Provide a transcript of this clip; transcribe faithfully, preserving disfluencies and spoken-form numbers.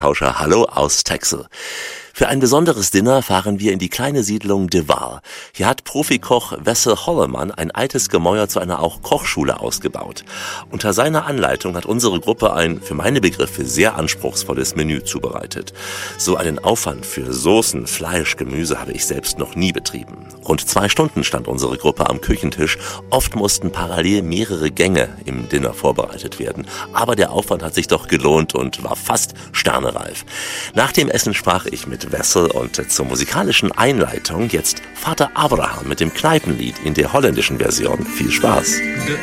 Tauscher, hallo aus Texel. Für ein besonderes Dinner fahren wir in die kleine Siedlung De Waal. Hier hat Profikoch Wessel Hollemann ein altes Gemäuer zu einer auch Kochschule ausgebaut. Unter seiner Anleitung hat unsere Gruppe ein, für meine Begriffe, sehr anspruchsvolles Menü zubereitet. So einen Aufwand für Soßen, Fleisch, Gemüse habe ich selbst noch nie betrieben. Rund zwei Stunden stand unsere Gruppe am Küchentisch. Oft mussten parallel mehrere Gänge im Dinner vorbereitet werden. Aber der Aufwand hat sich doch gelohnt und war fast sternereif. Nach dem Essen sprach ich mit Wessel und zur musikalischen Einleitung jetzt Vater Abraham mit dem Kneipenlied in der holländischen Version. Viel Spaß! De